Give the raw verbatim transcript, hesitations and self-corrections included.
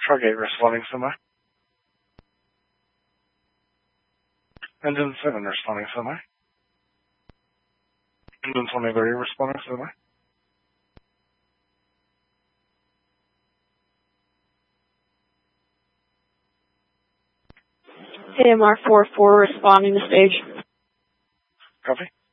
Truck eight responding semi. Engine seven responding semi. Engine twenty-three responding semi. A M R four four responding to stage. Copy.